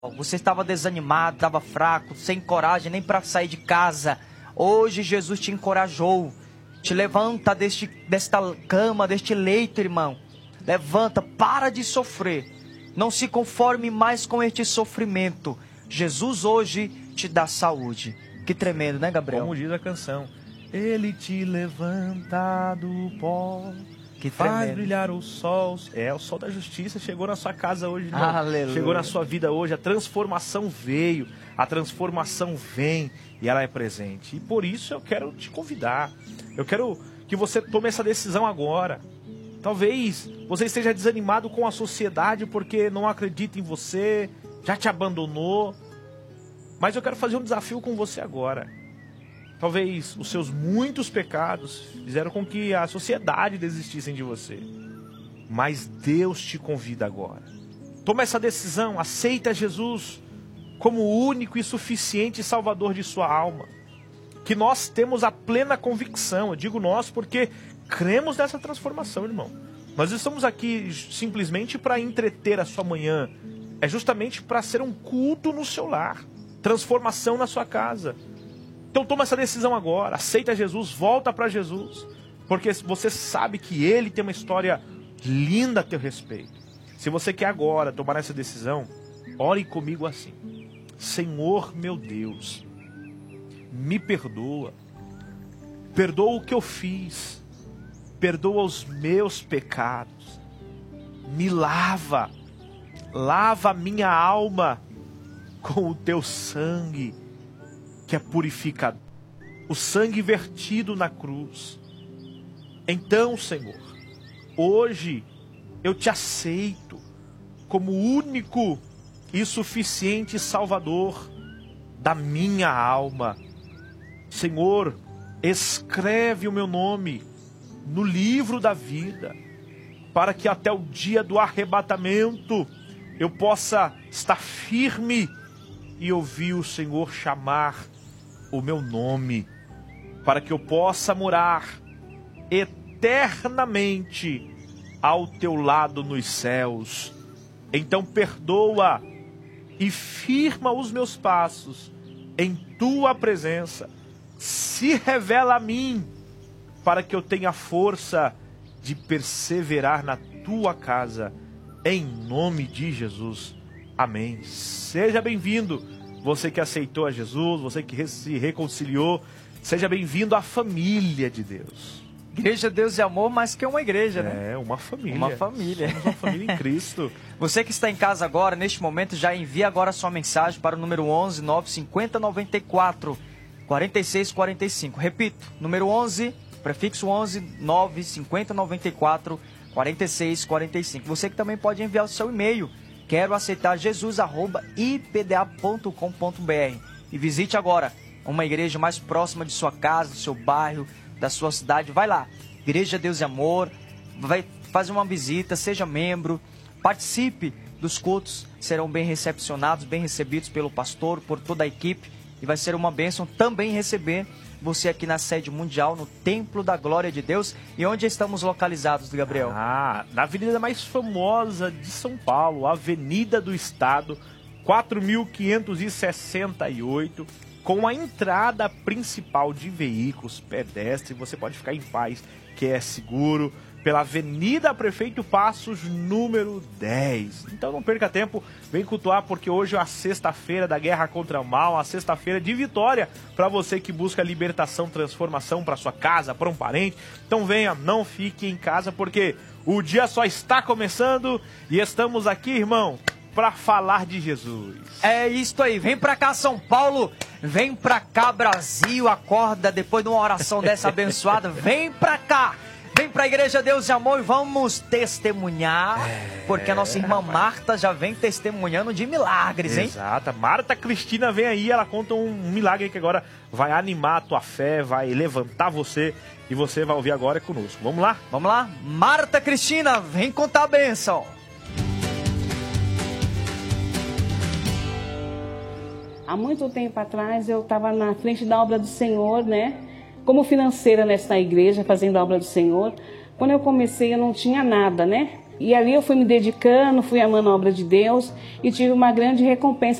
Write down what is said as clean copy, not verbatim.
Você estava desanimado, estava fraco, sem coragem nem para sair de casa. Hoje Jesus te encorajou. Te levanta desta cama, deste leito, irmão. Levanta, para de sofrer. Não se conforme mais com este sofrimento. Jesus hoje te dá saúde. Que tremendo, né, Gabriel? Como diz a canção. Ele te levanta do pó. Que faz tremendo. Brilhar o sol. O sol da justiça chegou na sua casa hoje, irmão. Aleluia. Chegou na sua vida hoje. A transformação veio. A transformação vem e ela é presente. E por isso eu quero te convidar. Eu quero que você tome essa decisão agora. Talvez você esteja desanimado com a sociedade porque não acredita em você, já te abandonou. Mas eu quero fazer um desafio com você agora. Talvez os seus muitos pecados fizeram com que a sociedade desistisse de você. Mas Deus te convida agora. Toma essa decisão, aceita Jesus como o único e suficiente Salvador de sua alma. Que nós temos a plena convicção, eu digo nós porque cremos nessa transformação, irmão. Nós estamos aqui simplesmente para entreter a sua manhã. É justamente para ser um culto no seu lar. Transformação na sua casa. Então toma essa decisão agora, aceita Jesus, volta para Jesus, porque você sabe que Ele tem uma história linda a teu respeito. Se você quer agora tomar essa decisão, ore comigo assim: Senhor meu Deus, me perdoa, perdoa o que eu fiz, perdoa os meus pecados, me lava, lava a minha alma com o teu sangue, que é purificador, o sangue vertido na cruz. Então, Senhor, hoje eu te aceito como único e suficiente Salvador da minha alma. Senhor, escreve o meu nome no livro da vida, para que até o dia do arrebatamento eu possa estar firme e ouvir o Senhor chamar o meu nome, para que eu possa morar eternamente ao teu lado nos céus. Então perdoa e firma os meus passos em tua presença. Se revela a mim, para que eu tenha força de perseverar na tua casa, em nome de Jesus. Amém. Seja bem-vindo, você que aceitou a Jesus, você que se reconciliou, seja bem-vindo à família de Deus. Igreja Deus e Amor, mais que uma igreja, né? É, uma família. Uma família. Somos uma família em Cristo. Você que está em casa agora, neste momento, já envia agora sua mensagem para o número 11 950 94 46 45. Repito, número 11, prefixo 11 950 94 46 45. Você que também pode enviar o seu e-mail, quero aceitar jesus@ipda.com.br, e visite agora uma igreja mais próxima de sua casa, do seu bairro, da sua cidade. Vai lá, Igreja Deus e Amor, vai fazer uma visita, seja membro, participe dos cultos, serão bem recepcionados, bem recebidos pelo pastor, por toda a equipe, e vai ser uma bênção também receber você aqui na sede mundial, no Templo da Glória de Deus. E onde estamos localizados, Gabriel? Na avenida mais famosa de São Paulo, Avenida do Estado, 4568, com a entrada principal de veículos pedestres. Você pode ficar em paz, que é seguro, pela Avenida Prefeito Passos, número 10. Então não perca tempo, vem cultuar, porque hoje é a sexta-feira da guerra contra o mal, a sexta-feira de vitória para você que busca libertação, transformação para sua casa, para um parente. Então venha, não fique em casa, porque o dia só está começando e estamos aqui, irmão, para falar de Jesus. É isso aí, vem pra cá São Paulo, vem pra cá Brasil, acorda depois de uma oração dessa abençoada, vem pra cá. Vem pra Igreja Deus e Amor e vamos testemunhar, porque a nossa irmã Marta já vem testemunhando de milagres, hein? Exato, Marta Cristina vem aí, ela conta um milagre que agora vai animar a tua fé, vai levantar você, e você vai ouvir agora conosco. Vamos lá? Vamos lá? Marta Cristina, vem contar a bênção. Há muito tempo atrás eu estava na frente da obra do Senhor, né? Como financeira nesta igreja, fazendo a obra do Senhor. Quando eu comecei, eu não tinha nada, né? E ali eu fui me dedicando, fui amando a obra de Deus e tive uma grande recompensa.